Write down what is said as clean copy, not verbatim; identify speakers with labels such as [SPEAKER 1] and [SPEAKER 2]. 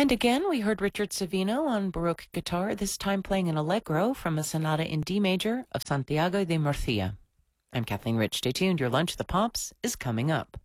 [SPEAKER 1] And again, we heard Richard Savino on Baroque guitar, this time playing an allegro from a sonata in D major of Santiago de Murcia. I'm Kathleen Rich. Stay tuned. Your Lunch the Pops is coming up.